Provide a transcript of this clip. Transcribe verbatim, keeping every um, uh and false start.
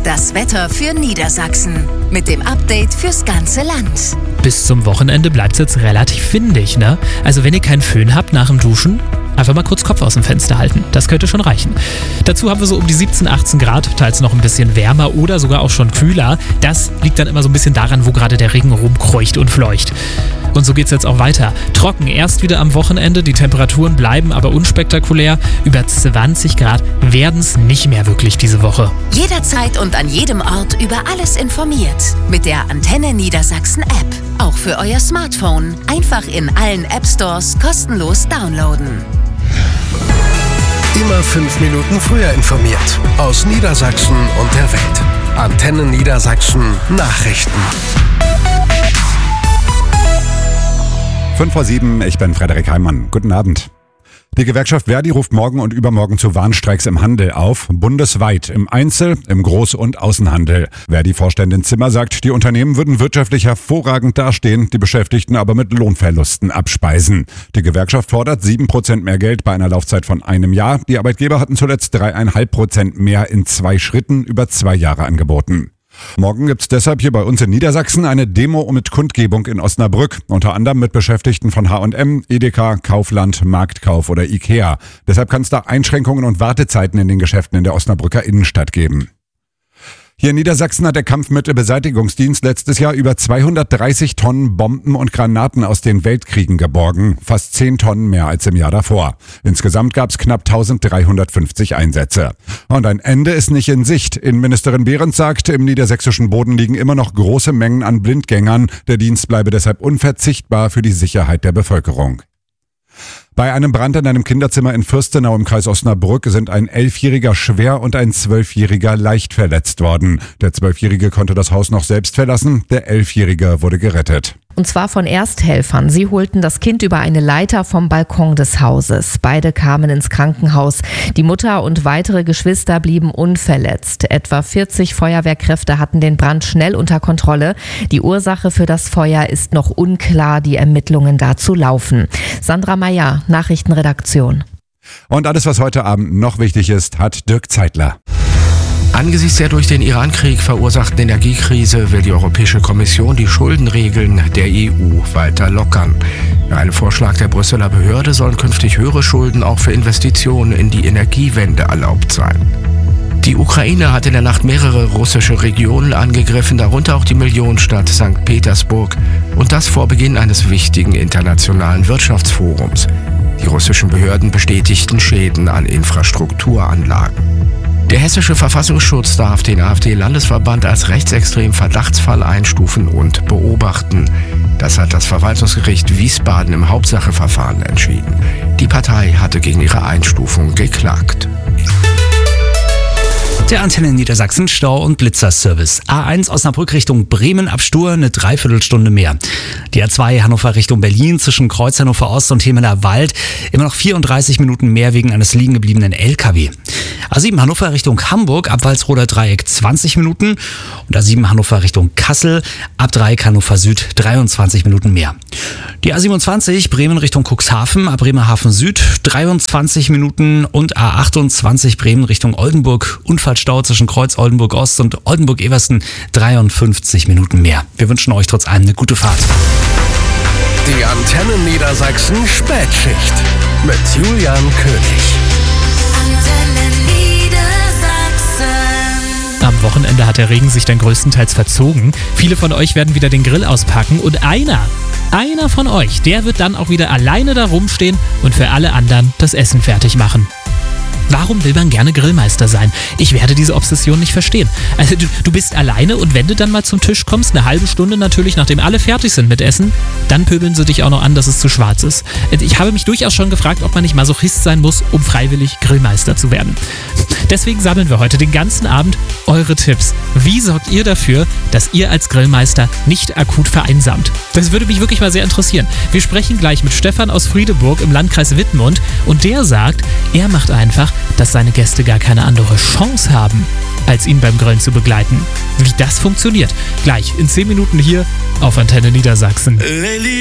Das Wetter für Niedersachsen mit dem Update fürs ganze Land. Bis zum Wochenende bleibt es jetzt relativ windig, ne? Also wenn ihr keinen Föhn habt nach dem Duschen, einfach mal kurz Kopf aus dem Fenster halten. Das könnte schon reichen. Dazu haben wir so um die siebzehn, achtzehn Grad, teils noch ein bisschen wärmer oder sogar auch schon kühler. Das liegt dann immer so ein bisschen daran, wo gerade der Regen rumkreucht und fleucht. Und so geht's jetzt auch weiter. Trocken erst wieder am Wochenende, die Temperaturen bleiben aber unspektakulär. Über zwanzig Grad werden es nicht mehr wirklich diese Woche. Jederzeit und an jedem Ort über alles informiert. Mit der Antenne Niedersachsen App. Auch für euer Smartphone. Einfach in allen App Stores kostenlos downloaden. Immer fünf Minuten früher informiert. Aus Niedersachsen und der Welt. Antenne Niedersachsen Nachrichten. fünf vor sieben, ich bin Frederik Heimann. Guten Abend. Die Gewerkschaft Verdi ruft morgen und übermorgen zu Warnstreiks im Handel auf, bundesweit, im Einzel-, im Groß- und Außenhandel. Verdi-Vorständin Zimmer sagt, die Unternehmen würden wirtschaftlich hervorragend dastehen, die Beschäftigten aber mit Lohnverlusten abspeisen. Die Gewerkschaft fordert sieben Prozent mehr Geld bei einer Laufzeit von einem Jahr. Die Arbeitgeber hatten zuletzt drei Komma fünf Prozent mehr in zwei Schritten über zwei Jahre angeboten. Morgen gibt's deshalb hier bei uns in Niedersachsen eine Demo mit Kundgebung in Osnabrück, unter anderem mit Beschäftigten von H und M, Edeka, Kaufland, Marktkauf oder Ikea. Deshalb kann es da Einschränkungen und Wartezeiten in den Geschäften in der Osnabrücker Innenstadt geben. Hier in Niedersachsen hat der Kampfmittelbeseitigungsdienst letztes Jahr über zweihundertdreißig Tonnen Bomben und Granaten aus den Weltkriegen geborgen, fast zehn Tonnen mehr als im Jahr davor. Insgesamt gab es knapp eintausenddreihundertfünfzig Einsätze. Und ein Ende ist nicht in Sicht. Innenministerin Behrens sagt, im niedersächsischen Boden liegen immer noch große Mengen an Blindgängern. Der Dienst bleibe deshalb unverzichtbar für die Sicherheit der Bevölkerung. Bei einem Brand in einem Kinderzimmer in Fürstenau im Kreis Osnabrück sind ein Elfjähriger schwer und ein Zwölfjähriger leicht verletzt worden. Der Zwölfjährige konnte das Haus noch selbst verlassen, der Elfjährige wurde gerettet. Und zwar von Ersthelfern. Sie holten das Kind über eine Leiter vom Balkon des Hauses. Beide kamen ins Krankenhaus. Die Mutter und weitere Geschwister blieben unverletzt. Etwa vierzig Feuerwehrkräfte hatten den Brand schnell unter Kontrolle. Die Ursache für das Feuer ist noch unklar. Die Ermittlungen dazu laufen. Sandra Meyer, Nachrichtenredaktion. Und alles, was heute Abend noch wichtig ist, hat Dirk Zeitler. Angesichts der durch den Irankrieg verursachten Energiekrise will die Europäische Kommission die Schuldenregeln der E U weiter lockern. Nach einem Vorschlag der Brüsseler Behörde sollen künftig höhere Schulden auch für Investitionen in die Energiewende erlaubt sein. Die Ukraine hat in der Nacht mehrere russische Regionen angegriffen, darunter auch die Millionenstadt Sankt Petersburg. Und das vor Beginn eines wichtigen internationalen Wirtschaftsforums. Die russischen Behörden bestätigten Schäden an Infrastrukturanlagen. Der hessische Verfassungsschutz darf den AfD-Landesverband als rechtsextremen Verdachtsfall einstufen und beobachten. Das hat das Verwaltungsgericht Wiesbaden im Hauptsacheverfahren entschieden. Die Partei hatte gegen ihre Einstufung geklagt. Der Antenne Niedersachsen Stau- und Blitzerservice. A eins Osnabrück Richtung Bremen ab Stur eine Dreiviertelstunde mehr. Die A zwei Hannover Richtung Berlin zwischen Kreuz Hannover Ost und Hemeler Wald immer noch vierunddreißig Minuten mehr wegen eines liegen gebliebenen L K W. A sieben Hannover Richtung Hamburg ab Walsroder Dreieck zwanzig Minuten und A sieben Hannover Richtung Kassel ab Dreieck Hannover Süd dreiundzwanzig Minuten mehr. Die A siebenundzwanzig Bremen Richtung Cuxhaven ab Bremerhaven Süd dreiundzwanzig Minuten und A achtundzwanzig Bremen Richtung Oldenburg Unfallstau zwischen Kreuz Oldenburg Ost und Oldenburg-Eversten dreiundfünfzig Minuten mehr. Wir wünschen euch trotz allem eine gute Fahrt. Die Antenne Niedersachsen Spätschicht mit Julian König. Am Wochenende hat der Regen sich dann größtenteils verzogen. Viele von euch werden wieder den Grill auspacken und einer, einer von euch, der wird dann auch wieder alleine da rumstehen und für alle anderen das Essen fertig machen. Warum will man gerne Grillmeister sein? Ich werde diese Obsession nicht verstehen. Also du, du bist alleine und wenn du dann mal zum Tisch kommst, eine halbe Stunde natürlich, nachdem alle fertig sind mit Essen, dann pöbeln sie dich auch noch an, dass es zu schwarz ist. Ich habe mich durchaus schon gefragt, ob man nicht Masochist sein muss, um freiwillig Grillmeister zu werden. Deswegen sammeln wir heute den ganzen Abend eure Tipps. Wie sorgt ihr dafür, dass ihr als Grillmeister nicht akut vereinsamt? Das würde mich wirklich mal sehr interessieren. Wir sprechen gleich mit Stefan aus Friedeburg im Landkreis Wittmund und der sagt, er macht einfach, dass seine Gäste gar keine andere Chance haben, als ihn beim Grillen zu begleiten. Wie das funktioniert, gleich in zehn Minuten hier auf Antenne Niedersachsen.